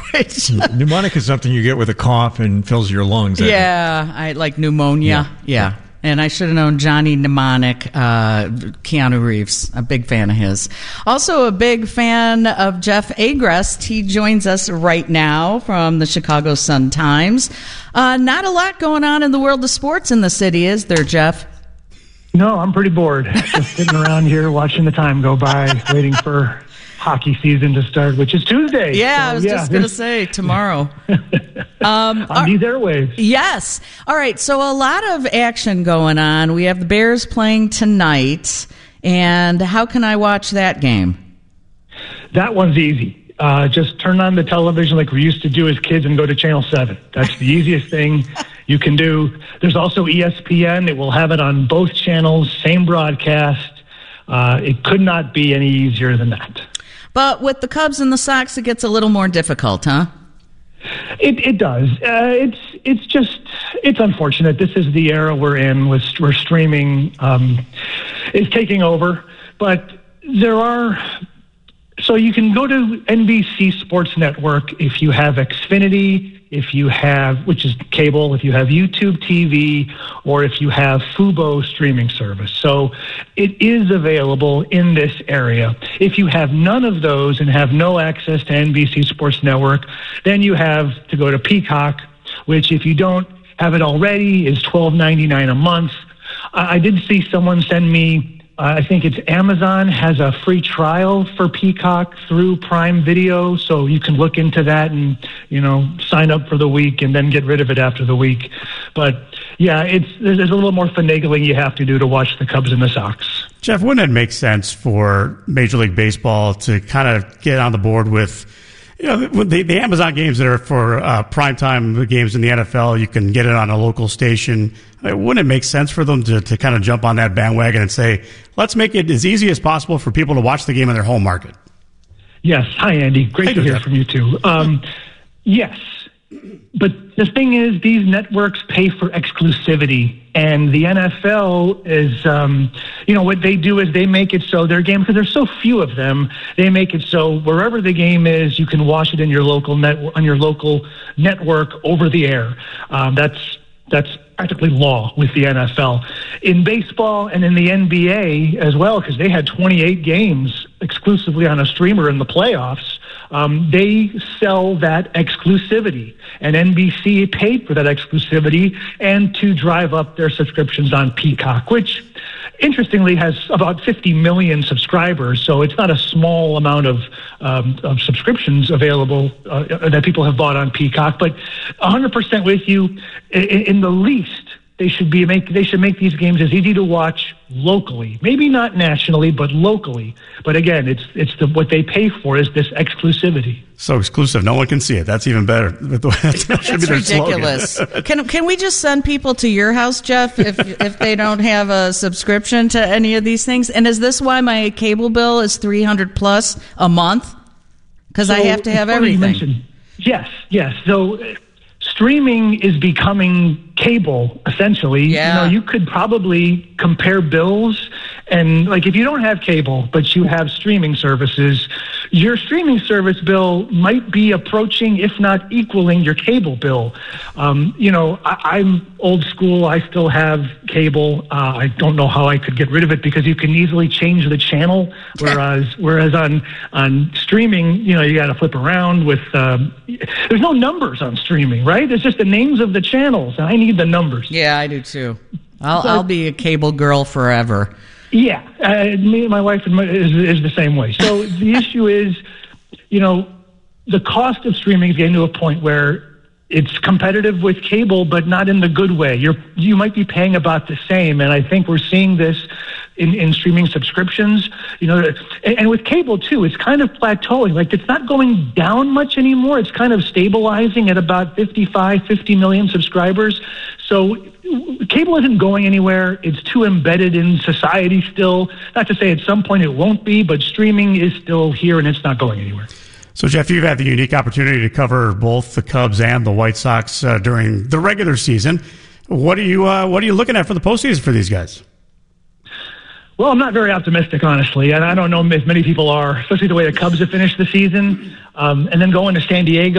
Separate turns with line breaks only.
Pneumonic is something you get with a cough and fills your lungs.
Yeah, I like pneumonia. Yeah. And I should have known Johnny Mnemonic, Keanu Reeves, a big fan of his. Also a big fan of Jeff Agrest. He joins us right now from the Chicago Sun-Times. Not a lot going on in the world of sports in the city, is there, Jeff?
No, I'm pretty bored. Just sitting around here watching the time go by, waiting for hockey season to start, which is Tuesday.
Yeah, so, I was just going to say tomorrow.
On these airwaves.
Yes. All right, so a lot of action going on. We have the Bears playing tonight, and how can I watch that game?
That one's easy. Just turn on the television like we used to do as kids and go to Channel 7. That's the easiest thing you can do. There's also ESPN. It will have it on both channels, same broadcast. It could not be any easier than that.
But with the Cubs and the Sox, it gets a little more difficult, huh?
It does. It's unfortunate. This is the era we're in, where streaming is taking over. But so you can go to NBC Sports Network if you have Xfinity, which is cable, if you have YouTube TV, or if you have Fubo streaming service. So it is available in this area. If you have none of those and have no access to NBC Sports Network, then you have to go to Peacock, which if you don't have it already is $12.99 a month. I did see someone send me, I think it's Amazon has a free trial for Peacock through Prime Video, so you can look into that and, sign up for the week and then get rid of it after the week. But yeah, there's a little more finagling you have to do to watch the Cubs and the Sox.
Jeff, wouldn't it make sense for Major League Baseball to kind of get on the board with, the Amazon games that are for primetime games in the NFL? You can get it on a local station. Wouldn't it make sense for them to kind of jump on that bandwagon and say, let's make it as easy as possible for people to watch the game in their home market?
Yes. Hi, Andy. Great to hear from you, too. Yes. But the thing is, these networks pay for exclusivity, and the NFL is, what they do is they make it so their game, because there's so few of them, they make it so wherever the game is, you can watch it in your local on your local network over the air. That's practically law with the NFL. In baseball and in the NBA as well, because they had 28 games exclusively on a streamer in the playoffs, they sell that exclusivity. And NBC paid for that exclusivity and to drive up their subscriptions on Peacock, which interestingly has about 50 million subscribers. So it's not a small amount of subscriptions available that people have bought on Peacock. But 100% with you, in the least, they should make these games as easy to watch locally. Maybe not nationally, but locally. But again, what they pay for is this exclusivity.
So exclusive, no one can see it. That's even better.
That's ridiculous. Can we just send people to your house, Jeff, if they don't have a subscription to any of these things? And is this why my cable bill is $300 plus a month? Because I have to have everything.
Yes. So streaming is becoming cable, essentially.
Yeah.
You could probably compare bills, and like if you don't have cable but you have streaming services, your streaming service bill might be approaching, if not equaling, your cable bill. I'm old school. I still have cable. I don't know how I could get rid of it because you can easily change the channel, whereas on streaming, you got to flip around with. There's no numbers on streaming, right? There's just the names of the channels, and I need the numbers.
Yeah, I do too. I'll be a cable girl forever.
Yeah, me and my wife is the same way. So the issue is, the cost of streaming is getting to a point where it's competitive with cable, but not in the good way. You might be paying about the same, and I think we're seeing this in streaming subscriptions. And with cable too, it's kind of plateauing. Like it's not going down much anymore. It's kind of stabilizing at about 50 million subscribers. So cable isn't going anywhere. It's too embedded in society still. Not to say at some point it won't be, but streaming is still here and it's not going anywhere.
So, Jeff, you've had the unique opportunity to cover both the Cubs and the White Sox during the regular season. What are you looking at for the postseason for these guys?
Well, I'm not very optimistic, honestly, and I don't know if many people are, especially the way the Cubs have finished the season, and then going to San Diego.